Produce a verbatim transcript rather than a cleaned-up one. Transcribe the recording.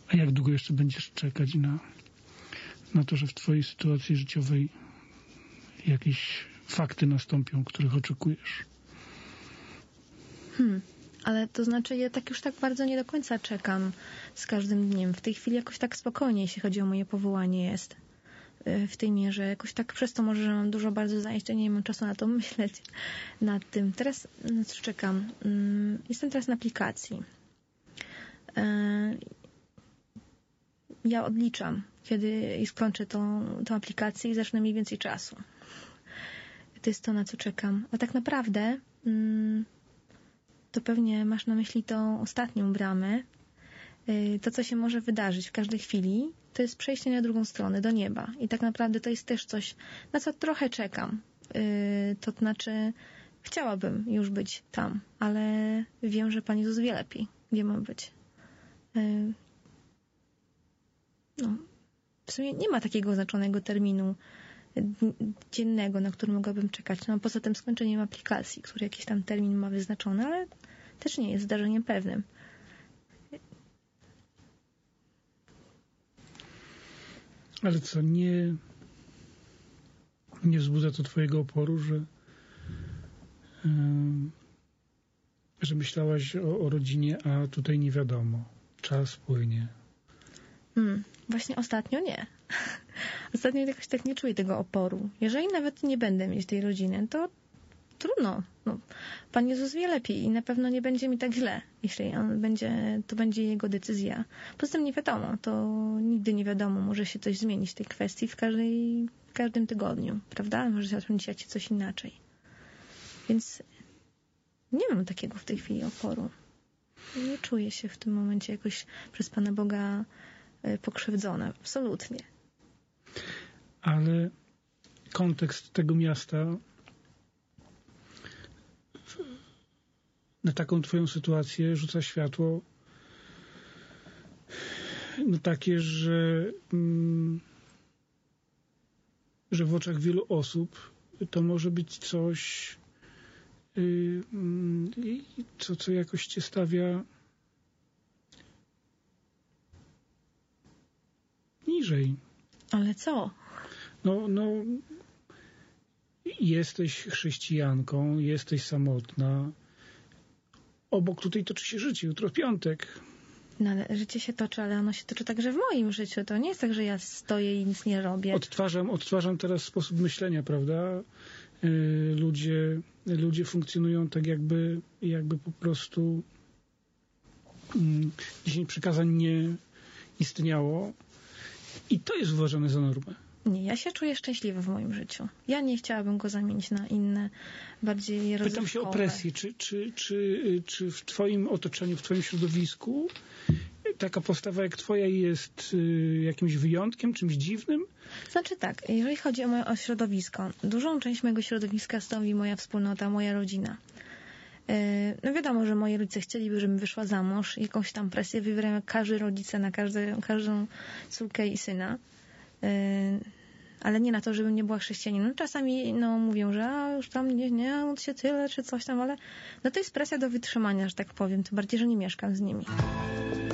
A jak długo jeszcze będziesz czekać na, na to, że w twojej sytuacji życiowej jakieś fakty nastąpią, których oczekujesz? Hmm. Ale to znaczy, ja tak już tak bardzo nie do końca czekam z każdym dniem. W tej chwili jakoś tak spokojnie, jeśli chodzi o moje powołanie, jest w tej mierze. Jakoś tak przez to może, że mam dużo bardzo zajęć, to nie mam czasu na to myśleć nad tym. Teraz na co czekam? Jestem teraz na aplikacji. Ja odliczam, kiedy skończę tą, tą aplikację i zacznę mniej więcej czasu. To jest to, na co czekam. A tak naprawdę to pewnie masz na myśli tą ostatnią bramę. To, co się może wydarzyć w każdej chwili, to jest przejście na drugą stronę, do nieba. I tak naprawdę to jest też coś, na co trochę czekam. To znaczy, chciałabym już być tam, ale wiem, że Pan Jezus wie lepiej, gdzie mam być. No, w sumie nie ma takiego oznaczonego terminu dziennego, na który mogłabym czekać. No, poza tym skończeniem aplikacji, który jakiś tam termin ma wyznaczony, ale też nie jest zdarzeniem pewnym. Ale co, nie nie wzbudza to twojego oporu, że yy, że myślałaś o, o rodzinie, a tutaj nie wiadomo. Czas płynie. Hmm, właśnie ostatnio nie. Ostatnio jakoś tak nie czuję tego oporu. Jeżeli nawet nie będę mieć tej rodziny, to trudno. No, Pan Jezus wie lepiej i na pewno nie będzie mi tak źle, jeśli on będzie, to będzie jego decyzja. Poza tym nie wiadomo, to nigdy nie wiadomo, może się coś zmienić w tej kwestii w, każdej, w każdym tygodniu, prawda? Może zacząć się coś inaczej. Więc nie mam takiego w tej chwili oporu. Nie czuję się w tym momencie jakoś przez Pana Boga pokrzywdzona. Absolutnie. Ale kontekst tego miasta na taką twoją sytuację rzuca światło no takie, że mm, że w oczach wielu osób to może być coś yy, yy, co, co jakoś cię stawia niżej. Ale co? No, no jesteś chrześcijanką, jesteś samotna. Obok tutaj toczy się życie, jutro piątek. No ale życie się toczy, ale ono się toczy także w moim życiu. To nie jest tak, że ja stoję i nic nie robię. Odtwarzam, odtwarzam teraz sposób myślenia, prawda? Yy, ludzie, ludzie funkcjonują tak jakby, jakby po prostu yy, dziesięć przykazań nie istniało. I to jest uważane za normę. Nie, ja się czuję szczęśliwa w moim życiu. Ja nie chciałabym go zamienić na inne, bardziej rozrywkowe. Pytam się o presję. Czy, czy, czy, czy w twoim otoczeniu, w twoim środowisku taka postawa jak twoja jest jakimś wyjątkiem, czymś dziwnym? Znaczy tak, jeżeli chodzi o moje o środowisko, dużą część mojego środowiska stanowi moja wspólnota, moja rodzina. No wiadomo, że moi rodzice chcieliby, żebym wyszła za mąż. Jakąś tam presję wywierają jak każdy rodzice na każde, każdą córkę i syna. Ale nie na to, żebym nie była chrześcijaninem. Czasami no, mówią, że a, już tam nie, nie, módl się tyle, czy coś tam, ale no to jest presja do wytrzymania, że tak powiem. Tym bardziej, że nie mieszkam z nimi.